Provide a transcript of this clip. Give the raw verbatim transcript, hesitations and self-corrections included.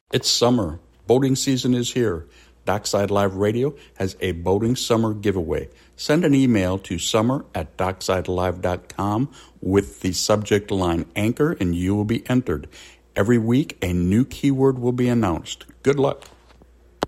It's summer. Boating season is here. Dockside Live Radio has a boating summer giveaway. Send an email to summer at docksidelive dot com with the subject line anchor and you will be entered. Every week, a new keyword will be announced. Good luck.